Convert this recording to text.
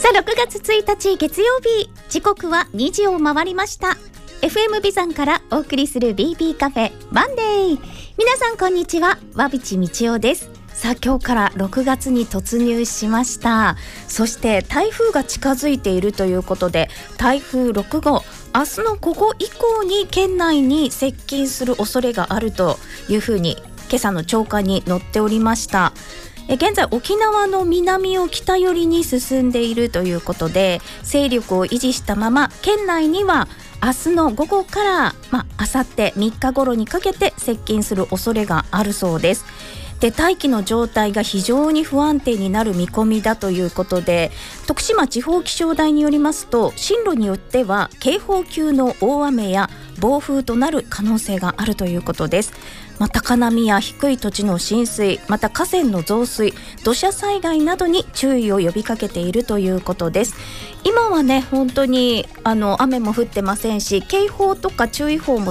さあ6月1日月曜日、時刻は2時を回りました。 FM ビザンからお送りする BB カフェマンデー。皆さんこんにちは、わびちみちおです。さあ今日から6月に突入しました。そして台風が近づいているということで、台風6号明日の午後以降に県内に接近する恐れがあるというふうに今朝の朝刊に載っておりました。現在沖縄の南を北寄りに進んでいるということで、勢力を維持したまま県内には明日の午後から明後日3日頃にかけて接近する恐れがあるそうです。で、大気の状態が非常に不安定になる見込みだということで、徳島地方気象台によりますと、進路によっては警報級の大雨や暴風となる可能性があるということです。高波や低い土地の浸水、また河川の増水、土砂災害などに注意を呼びかけているということです。今はね、本当に雨も降ってませんし、警報とか注意報も